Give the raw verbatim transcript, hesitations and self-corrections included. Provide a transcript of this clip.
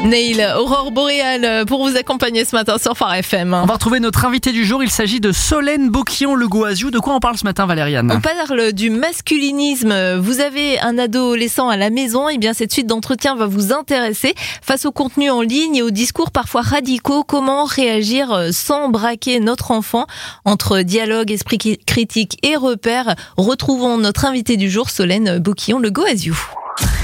Nail, Aurore Boréale pour vous accompagner ce matin sur Phare F M. On va retrouver notre invité du jour, il s'agit de Solène Boquillon-Le Goaziou. De quoi on parle ce matin, Valériane? On parle du masculinisme. Vous avez un adolescent à la maison, et bien cette suite d'entretien va vous intéresser. Face au contenu en ligne et aux discours parfois radicaux, comment réagir sans braquer notre enfant? Entre dialogue, esprit critique et repères, retrouvons notre invité du jour, Solène Boquillon-Le Goaziou.